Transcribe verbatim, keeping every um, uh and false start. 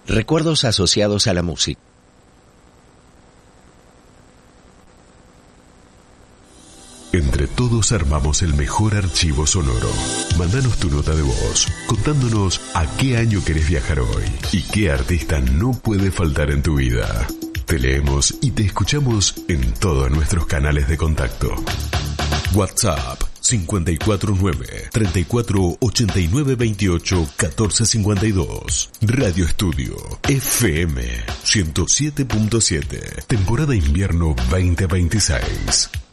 Recuerdos asociados a la música. Entre todos armamos el mejor archivo sonoro. Mándanos tu nota de voz, contándonos a qué año querés viajar hoy y qué artista no puede faltar en tu vida. Te leemos y te escuchamos en todos nuestros canales de contacto. WhatsApp cinco cuatro nueve, treinta y cuatro, ochenta y nueve, veintiocho, catorce cincuenta y dos. Radio Estudio F M ciento siete punto siete. Temporada invierno veinte veintiséis.